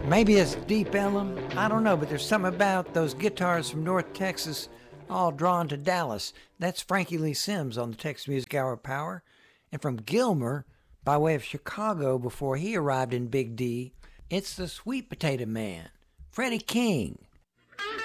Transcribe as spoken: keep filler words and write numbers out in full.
Maybe it's Deep Ellum. I don't know, but there's something about those guitars from North Texas all drawn to Dallas. That's Frankie Lee Sims on the Texas Music Hour Power. And from Gilmer, by way of Chicago before he arrived in Big D, it's the Sweet Potato Man, Freddie King.